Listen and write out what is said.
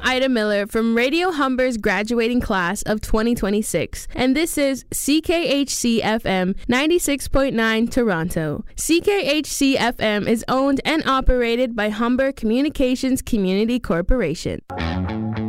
Ida Miller from Radio Humber's graduating class of 2026, and this is CKHC FM 96.9 Toronto. CKHC FM is owned and operated by Humber Communications Community Corporation.